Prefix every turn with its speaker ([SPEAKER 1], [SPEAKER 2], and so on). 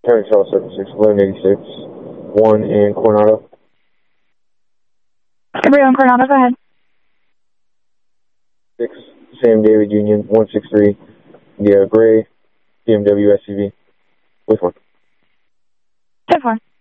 [SPEAKER 1] County Charles 76, 1186, 1 in Coronado.
[SPEAKER 2] Gabriel Coronado, go ahead.
[SPEAKER 1] 6, Sam David Union, 163, the gray BMW SUV with 1.
[SPEAKER 2] 10-4.